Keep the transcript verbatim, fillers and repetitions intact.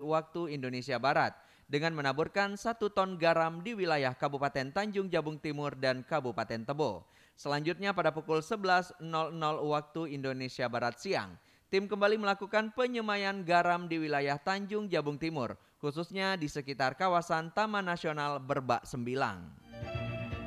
waktu Indonesia Barat dengan menaburkan satu ton garam di wilayah Kabupaten Tanjung Jabung Timur dan Kabupaten Tebo. Selanjutnya pada pukul sebelas waktu Indonesia Barat siang, tim kembali melakukan penyemayan garam di wilayah Tanjung Jabung Timur, khususnya di sekitar kawasan Taman Nasional Berbak Sembilang.